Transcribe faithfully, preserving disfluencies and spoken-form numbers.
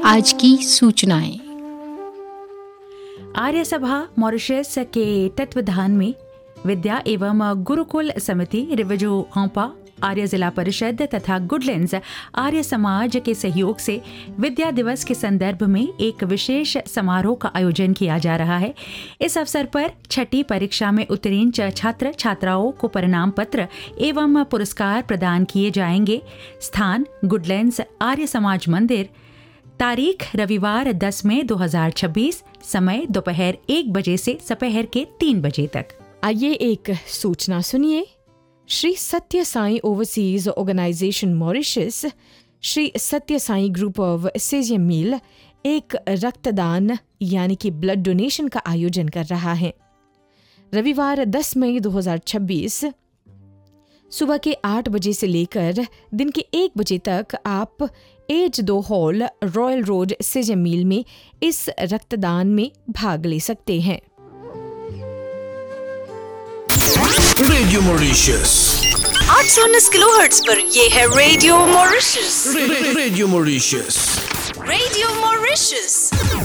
आज की सूचनाएं। आर्य सभा मॉरिशस के तत्वाधान में विद्या एवं गुरुकुल समिति, रिवजो हौपा आर्य जिला परिषद तथा गुडलैंड्स आर्य समाज के सहयोग से विद्या दिवस के संदर्भ में एक विशेष समारोह का आयोजन किया जा रहा है। इस अवसर पर छठी परीक्षा में उत्तीर्ण छात्र छात्राओं को परिणाम पत्र एवं पुरस्कार प्रदान किए जाएंगे। स्थान गुडलैंड्स आर्य समाज मंदिर। तारीख रविवार दस मई दो हज़ार छब्बीस। समय दोपहर एक बजे से दोपहर के तीन बजे तक। आइए एक सूचना सुनिए। श्री सत्य Sai overseas organisation Mauritius, Shri सत्य साई ग्रुप ऑफ सेजियम मील एक रक्तदान यानी कि ब्लड डोनेशन का आयोजन कर रहा है। रविवार दस मई दो हज़ार छब्बीस सुबह के आठ बजे से लेकर दिन के एक बजे तक आप एज दो हॉल रॉयल रोड सेजियम मील में इस रक्तदान में भाग ले सकते हैं। रेडियो मॉरिशस आठ सौ उन्नीस किलोहर्ट्ज पर ये है radio Mauritius. Radio Mauritius radio Mauritius.